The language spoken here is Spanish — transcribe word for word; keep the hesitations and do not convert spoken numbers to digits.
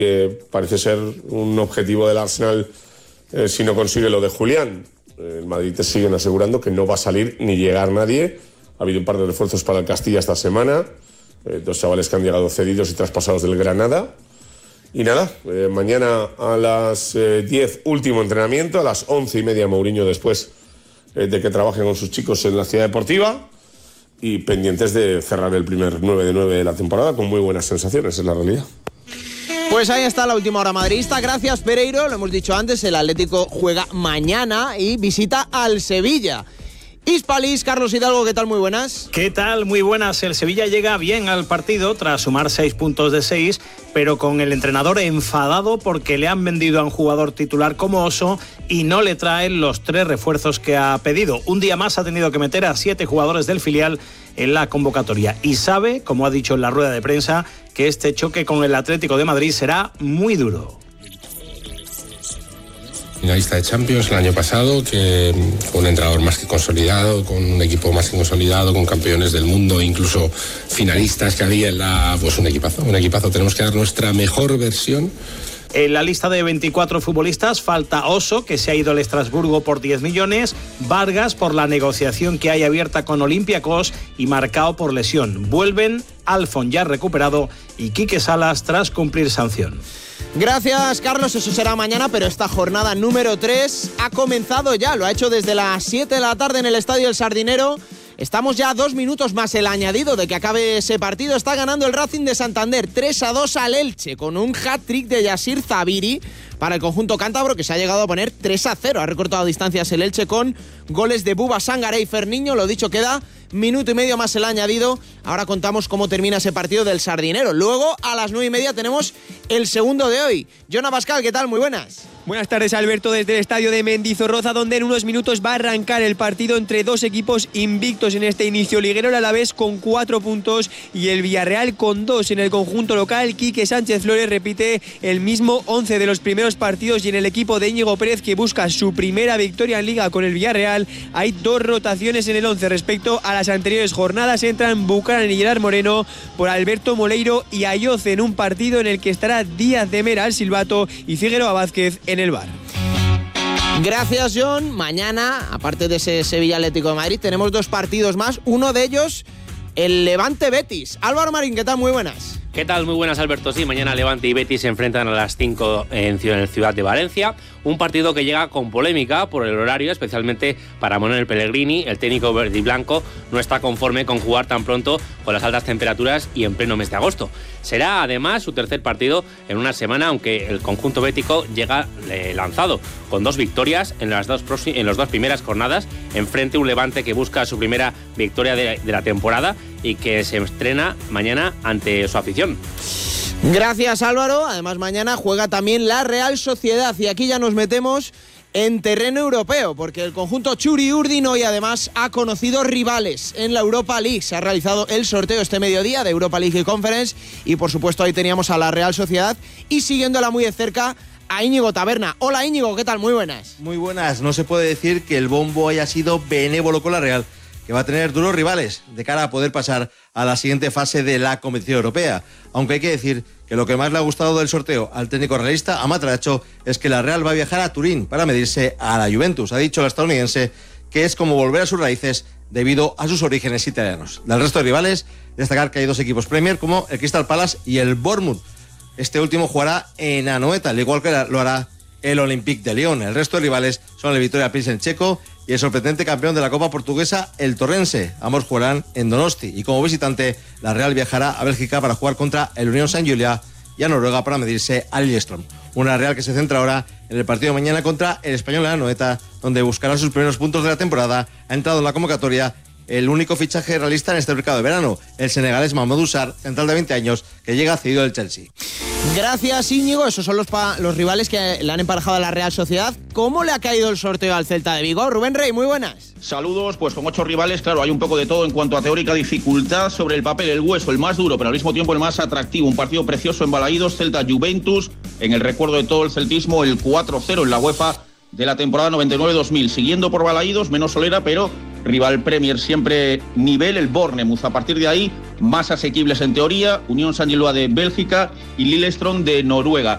que parece ser un objetivo del Arsenal eh, si no consigue lo de Julián. El Madrid te siguen asegurando que no va a salir ni llegar nadie. Ha habido un par de refuerzos para el Castilla esta semana, eh, dos chavales que han llegado cedidos y traspasados del Granada. Y nada, eh, mañana a las eh, diez, último entrenamiento, a las once y media Mourinho después eh, de que trabajen con sus chicos en la ciudad deportiva, y pendientes de cerrar el primer nueve de nueve de la temporada con muy buenas sensaciones, es la realidad. Pues ahí está la última hora madridista. Gracias, Pereiro. Lo hemos dicho antes, el Atlético juega mañana y visita al Sevilla. Hispalis, Carlos Hidalgo, ¿qué tal? Muy buenas. ¿Qué tal? Muy buenas. El Sevilla llega bien al partido tras sumar seis puntos de seis, pero con el entrenador enfadado porque le han vendido a un jugador titular como Oso y no le traen los tres refuerzos que ha pedido. Un día más ha tenido que meter a siete jugadores del filial en la convocatoria y sabe, como ha dicho en la rueda de prensa, que este choque con el Atlético de Madrid será muy duro. Finalista de Champions el año pasado, que con un entrenador más que consolidado, con un equipo más que consolidado, con campeones del mundo, incluso finalistas que había en la... Pues un equipazo, un equipazo. Tenemos que dar nuestra mejor versión. En la lista de veinticuatro futbolistas falta Oso, que se ha ido al Estrasburgo por diez millones, Vargas por la negociación que hay abierta con Olympiacos y Marcao por lesión. Vuelven Alfon ya recuperado y Quique Salas tras cumplir sanción. Gracias, Carlos. Eso será mañana, pero esta jornada número tres ha comenzado ya. Lo ha hecho desde las siete de la tarde en el Estadio El Sardinero. Estamos ya a dos minutos más el añadido de que acabe ese partido. Está ganando el Racing de Santander tres a dos al Elche con un hat-trick de Yasir Zabiri para el conjunto cántabro, que se ha llegado a poner tres a cero. Ha recortado distancias el Elche con goles de Buba Sangare y Ferniño. Lo dicho, queda minuto y medio más el añadido. Ahora contamos cómo termina ese partido del Sardinero. Luego, a las nueve y media, tenemos el segundo de hoy. Jonah Pascal, ¿qué tal? Muy buenas. Buenas tardes, Alberto, desde el estadio de Mendizorroza, donde en unos minutos va a arrancar el partido entre dos equipos invictos en este inicio liguero. El Alavés con cuatro puntos y el Villarreal con dos en el conjunto local. Quique Sánchez Flores repite el mismo once de los primeros partidos, y en el equipo de Íñigo Pérez, que busca su primera victoria en Liga con el Villarreal, hay dos rotaciones en el once respecto a las anteriores jornadas. Entran Bucaran y Gerard Moreno por Alberto Moleiro y Ayoz en un partido en el que estará Díaz de Mera al silbato y Figueroa Vázquez en el bar. Gracias, John. Mañana, aparte de ese Sevilla Atlético de Madrid, tenemos dos partidos más. Uno de ellos, el Levante Betis. Álvaro Marín, ¿qué tal? Muy buenas. ¿Qué tal? Muy buenas, Alberto. Sí, mañana Levante y Betis se enfrentan a las cinco en Ciudad de Valencia. Un partido que llega con polémica por el horario, especialmente para Manuel Pellegrini. El técnico verde y blanco no está conforme con jugar tan pronto con las altas temperaturas y en pleno mes de agosto. Será además su tercer partido en una semana, aunque el conjunto bético llega eh, lanzado con dos victorias en las dos, en las dos primeras jornadas, enfrente a un Levante que busca su primera victoria de, de la temporada y que se estrena mañana ante su afición. Gracias, Álvaro. Además, mañana juega también la Real Sociedad y aquí ya nos metemos en terreno europeo, porque el conjunto Txuri-Urdin hoy además ha conocido rivales en la Europa League. Se ha realizado el sorteo este mediodía de Europa League y Conference y por supuesto ahí teníamos a la Real Sociedad y siguiéndola muy de cerca a Íñigo Taberna. Hola, Íñigo, ¿qué tal? Muy buenas. Muy buenas. No se puede decir que el bombo haya sido benévolo con la Real, que va a tener duros rivales de cara a poder pasar a la siguiente fase de la competición europea. Aunque hay que decir que lo que más le ha gustado del sorteo al técnico realista, a Matracho, es que la Real va a viajar a Turín para medirse a la Juventus. Ha dicho el estadounidense que es como volver a sus raíces debido a sus orígenes italianos. Del resto de rivales, destacar que hay dos equipos Premier como el Crystal Palace y el Bournemouth. Este último jugará en Anoeta, al igual que lo hará el Olympique de Lyon. El resto de rivales son el Victoria Pilsen checo y el sorprendente campeón de la Copa Portuguesa, el Torrense. Ambos jugarán en Donosti y como visitante la Real viajará a Bélgica para jugar contra el Unión Saint Julia y a Noruega para medirse al Lillestrøm. Una Real que se centra ahora en el partido de mañana contra el Español en Anoeta, donde buscará sus primeros puntos de la temporada. Ha entrado en la convocatoria el único fichaje realista en este mercado de verano, el senegalés Mamadou Sarr, central de veinte años, que llega cedido del Chelsea. Gracias, Íñigo. Esos son los, pa- los rivales que le han emparejado a la Real Sociedad. ¿Cómo le ha caído el sorteo al Celta de Vigo? Rubén Rey, muy buenas. Saludos, pues con ocho rivales, claro, hay un poco de todo en cuanto a teórica dificultad. Sobre el papel, el hueso, el más duro, pero al mismo tiempo el más atractivo. Un partido precioso en Balaídos, Celta-Juventus, en el recuerdo de todo el celtismo, el cuatro cero en la UEFA de la temporada noventa y nueve dos mil. Siguiendo por Balaídos, menos solera, pero rival Premier siempre nivel, el Bournemouth. A partir de ahí, más asequibles en teoría, Unión Saint Gilloise de Bélgica y Lillestrøm de Noruega.